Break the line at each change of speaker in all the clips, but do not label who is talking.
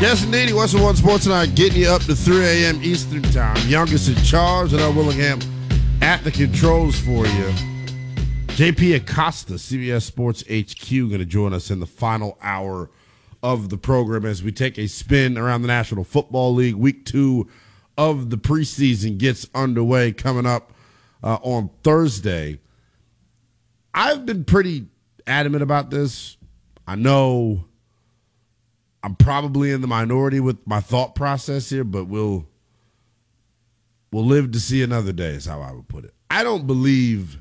Yes, indeed. Western One Sports Tonight, getting you up to 3 a.m. Eastern Time. Youngest in charge, and L. Willingham at the controls for you. JP Acosta, CBS Sports HQ, going to join us in the final hour of the program as we take a spin around the National Football League. Week 2 of the preseason gets underway coming up on Thursday. I've been pretty adamant about this. I know I'm probably in the minority with my thought process here, but we'll live to see another day is how I would put it. I don't believe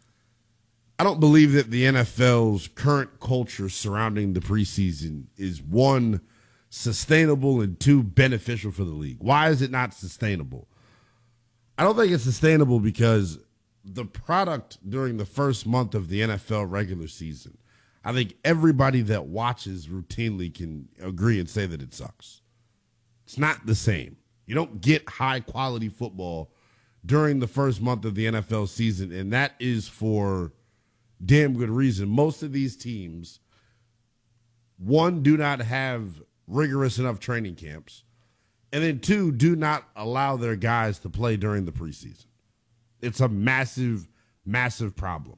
that the NFL's current culture surrounding the preseason is, one, sustainable, and two, beneficial for the league. Why is it not sustainable? I don't think it's sustainable because the product during the first month of the NFL regular season, I think everybody that watches routinely can agree and say that it sucks. It's not the same. You don't get high-quality football during the first month of the NFL season, and that is for damn good reason. Most of these teams, one, do not have rigorous enough training camps, and then two, do not allow their guys to play during the preseason. It's a massive, massive problem.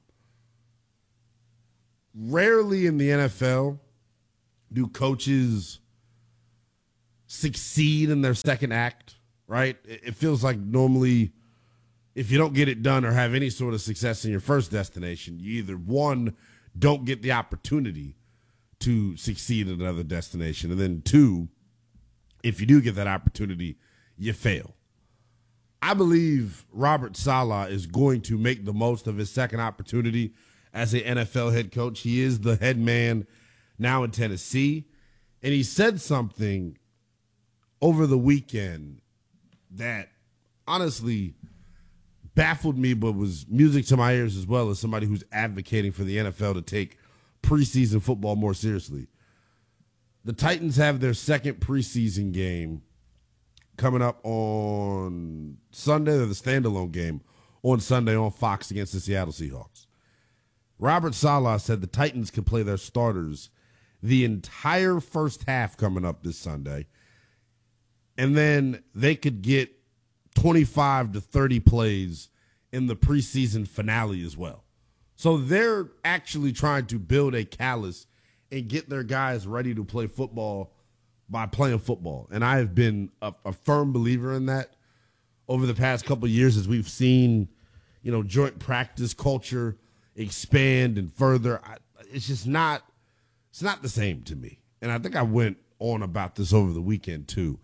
Rarely in the NFL do coaches succeed in their second act, right? It feels like normally if you don't get it done or have any sort of success in your first destination, you either, one, don't get the opportunity to succeed in another destination, and then two, if you do get that opportunity, you fail. I believe Robert Saleh is going to make the most of his second opportunity as an NFL head coach. He is the head man now in Tennessee, and he said something over the weekend that honestly baffled me, but was music to my ears as well as somebody who's advocating for the NFL to take preseason football more seriously. The Titans have their second preseason game coming up on Sunday, or the standalone game on Sunday on Fox against the Seattle Seahawks. Robert Saleh said the Titans could play their starters the entire first half coming up this Sunday, and then they could get 25 to 30 plays in the preseason finale as well. So they're actually trying to build a callus and get their guys ready to play football by playing football. And I have been a firm believer in that over the past couple of years as we've seen, joint practice culture expand and further. It's just not the same to me. And I think I went on about this over the weekend too.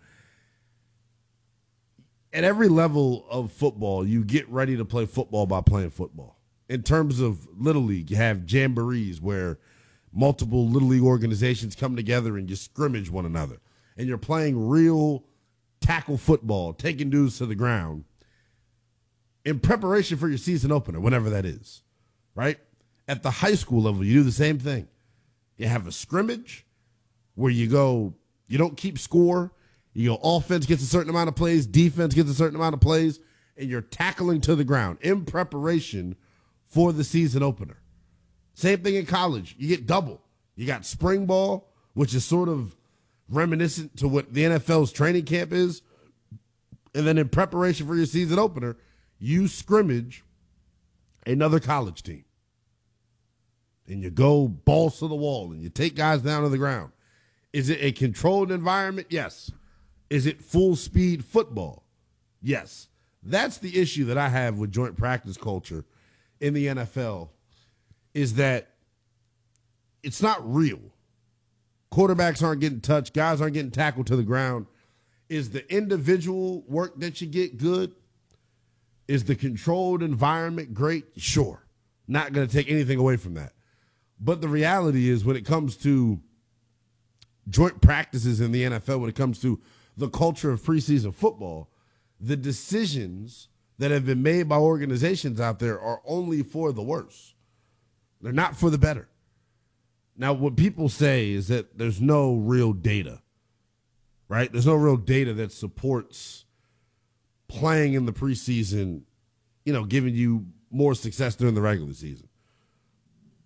At every level of football, you get ready to play football by playing football. In terms of Little League, you have jamborees where multiple Little League organizations come together and you scrimmage one another. And you're playing real tackle football, taking dudes to the ground in preparation for your season opener, whenever that is, right? At the high school level, you do the same thing. You have a scrimmage where you don't keep score. You go, offense gets a certain amount of plays, defense gets a certain amount of plays, and you're tackling to the ground in preparation for the season opener. Same thing in college. You get double. You got spring ball, which is sort of reminiscent to what the NFL's training camp is, and then in preparation for your season opener, you scrimmage another college team. And you go balls to the wall, and you take guys down to the ground. Is it a controlled environment? Yes. Is it full speed football? Yes. That's the issue that I have with joint practice culture in the NFL, is that it's not real. Quarterbacks aren't getting touched. Guys aren't getting tackled to the ground. Is the individual work that you get good? Is the controlled environment great? Sure. Not going to take anything away from that. But the reality is, when it comes to joint practices in the NFL, when it comes to the culture of preseason football, the decisions that have been made by organizations out there are only for the worse. They're not for the better. Now, what people say is that there's no real data, right? There's no real data that supports playing in the preseason, giving you more success during the regular season.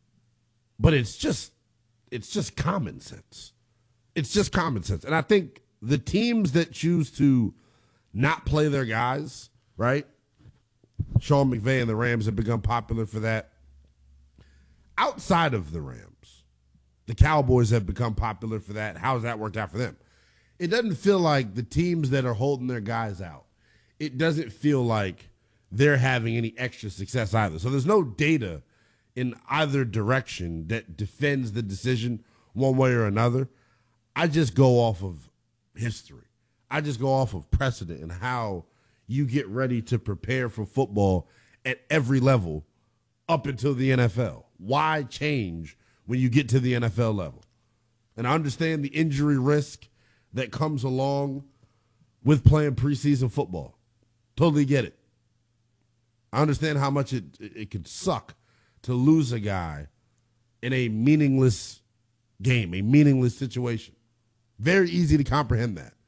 But it's just common sense. It's just common sense. And I think the teams that choose to not play their guys, right? Sean McVay and the Rams have become popular for that. Outside of the Rams, the Cowboys have become popular for that. How's that worked out for them? It doesn't feel like the teams that are holding their guys out, it doesn't feel like they're having any extra success either. So there's no data in either direction that defends the decision one way or another. I just go off of history. I just go off of precedent and how you get ready to prepare for football at every level up until the NFL. Why change when you get to the NFL level? And I understand the injury risk that comes along with playing preseason football. Totally get it. I understand how much it could suck to lose a guy in a meaningless game, a meaningless situation. Very easy to comprehend that.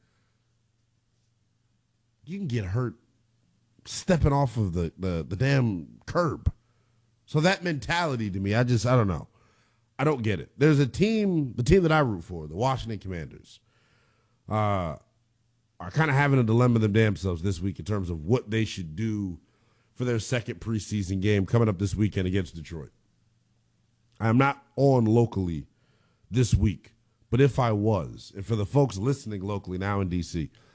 You can get hurt stepping off of the damn curb. So that mentality to me, I don't know. I don't get it. There's a team, the team that I root for, the Washington Commanders, are kind of having a dilemma themselves this week in terms of what they should do for their second preseason game coming up this weekend against Detroit. I'm not on locally this week, but if I was, and for the folks listening locally now in D.C.,